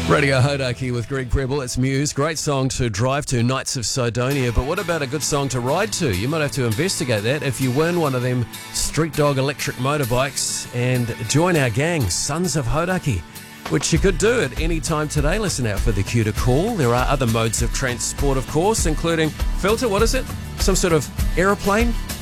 Radio Hodaki with Greg Prebble. It's Muse. Great song to drive to, Knights of Sidonia. But what about a good song to ride to? You might have to investigate that if you win one of them Street Dog electric motorbikes and join our gang, Sons of Hodaki, which you could do at any time today. Listen out for the cue to call. There are other modes of transport, of course, including Filter. What is it? Some sort of aeroplane?